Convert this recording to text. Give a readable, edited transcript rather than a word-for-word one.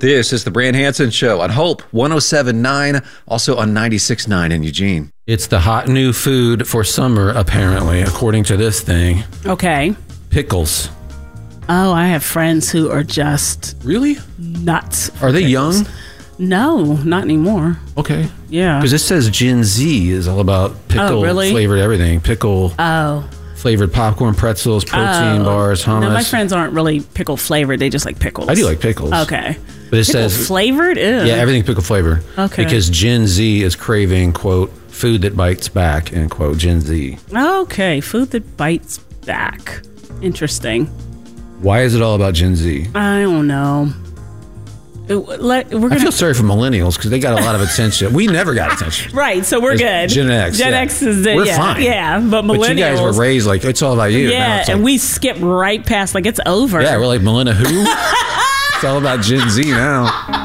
This is the Brand Hansen Show on Hope 107.9, also on 96.9 in Eugene. It's the hot new food for summer, apparently, according to this thing. Okay. Pickles. Oh, I have friends who are just Really? nuts. Are they pickles. young? No, not anymore. Okay. Yeah. Because it says Gen Z is all about pickle really? flavored everything. Pickle Oh. flavored popcorn, pretzels, protein bars, hummus. No, my friends aren't really pickle flavored. They just like pickles. I do like pickles. Okay. But it Pickle says flavored? Ew. Yeah, everything pickle flavor. Okay. Because Gen Z is craving, quote, food that bites back, end quote, Gen Z. Okay. Food that bites back. Interesting. Why is it all about Gen Z? I don't know. I feel sorry for millennials because they got a lot of attention. We never got attention. Right, so we're It's good. Gen X. Gen yeah. X is it. We're Yeah, fine. yeah, but millennials. But you guys were raised like, it's all about you. Now Yeah, it's like, and we skip right past, like, it's over. yeah, we're like, Melinda who? It's all about Gen Z now.